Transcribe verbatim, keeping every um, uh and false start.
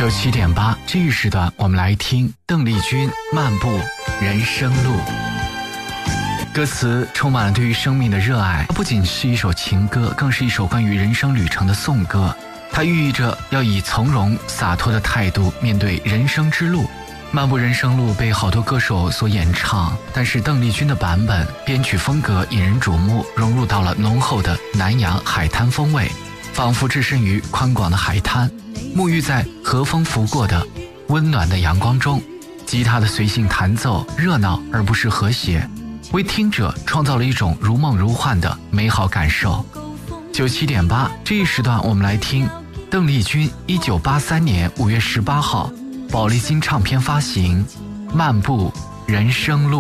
九七点八，这一时段我们来听邓丽君《漫步人生路》。歌词充满了对于生命的热爱，它不仅是一首情歌，更是一首关于人生旅程的颂歌。它寓意着要以从容洒脱的态度面对人生之路。漫步人生路被好多歌手所演唱，但是邓丽君的版本编曲风格引人瞩目，融入到了浓厚的南洋海滩风味，仿佛置身于宽广的海滩，沐浴在和风拂过的温暖的阳光中。吉他的随性弹奏热闹而不失和谐，为听者创造了一种如梦如幻的美好感受。九七点八，这一时段我们来听邓丽君一九八三年五月十八号宝丽金唱片发行《漫步人生路》。